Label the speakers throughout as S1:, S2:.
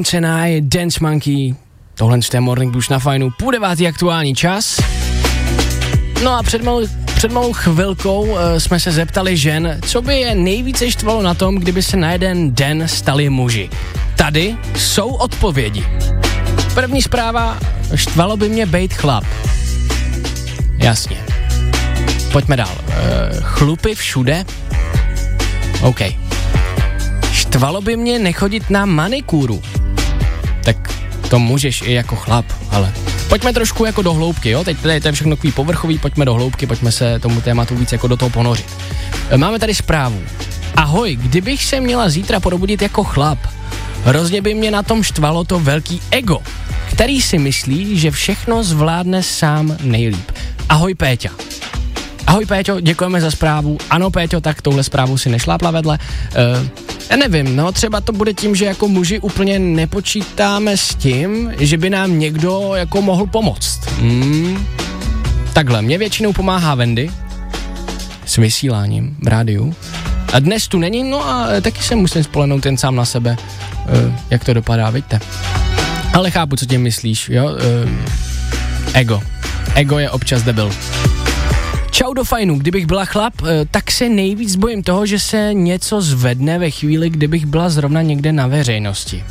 S1: Senai, Dance Monkey, tohle je Morning Blues na Fajnu, půl 9. aktuální čas. No a před malou chvilkou jsme se zeptali žen, co by je nejvíce štvalo na tom, kdyby se na jeden den stali muži. Tady jsou odpovědi. První zpráva, štvalo by mě bejt chlap. Jasně. Pojďme dál. Chlupy všude? OK. Štvalo by mě nechodit na manikúru. Tak to můžeš i jako chlap, ale pojďme trošku jako do hloubky, jo? Teď to je všechno takový povrchový, pojďme do hloubky, pojďme se tomu tématu víc jako do toho ponořit. Máme tady zprávu. Ahoj, kdybych se měla zítra probudit jako chlap, hrozně by mě na tom štvalo to velký ego, který si myslí, že všechno zvládne sám nejlíp. Ahoj Péťa. Ahoj Péťo, děkujeme za zprávu. Ano Péťo, tak touhle zprávu si nešlápla vedle. Já nevím, no třeba to bude tím, že jako muži úplně nepočítáme s tím, že by nám někdo jako mohl pomoct. Takhle, mě většinou pomáhá Wendy s vysíláním v rádiu. A dnes tu není, no a taky se musím spolehnout jen sám na sebe, jak to dopadá, vidíte. Ale chápu, co tím myslíš, jo? Ego. Ego je občas debil. Čau do Fajnu, kdybych byla chlap, tak se nejvíc bojím toho, že se něco zvedne ve chvíli, kdybych byla zrovna někde na veřejnosti.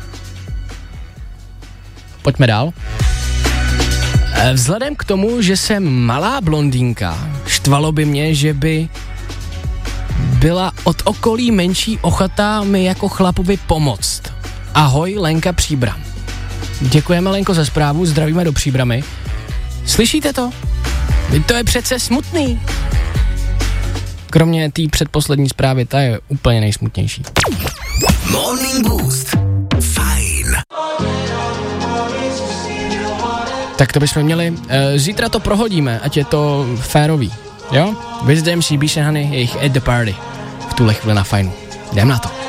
S1: Pojďme dál. Vzhledem k tomu, že jsem malá blondýnka, štvalo by mě, že by byla od okolí menší ochota mi jako chlapovi pomoct. Ahoj, Lenka Příbram. Děkujeme, Lenko, za zprávu, zdravíme do Příbramy. Slyšíte to? To je přece smutný. Kromě té předposlední zprávy, ta je úplně nejsmutnější.
S2: Morning Boost. Fajn.
S1: Tak to bychom měli. Zítra to prohodíme, ať je to férový. Jo? With them, CB Honey, jejich At The Party. V tuhle chvíli na Fajnu. Jdem na to.